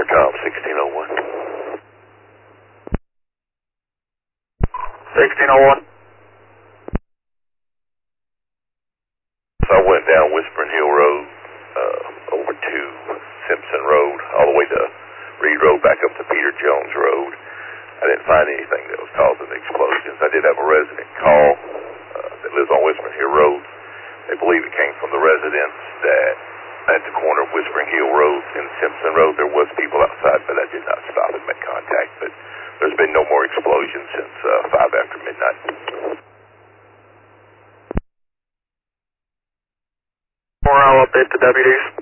Intercom 1601. 1601. So I went down Whispering Hill Road, over to Simpson Road, all the way to Reed Road, back up to Peter Jones Road. I didn't find anything that was causing the explosions. I did have a resident call that lives on Whispering Hill Road. They believe it came from the residents that at the corner of Whispering Hill Road and Simpson Road, there was people outside, but I did not stop and make contact. But there's been no more explosions since 5 after midnight. I'll update the deputies.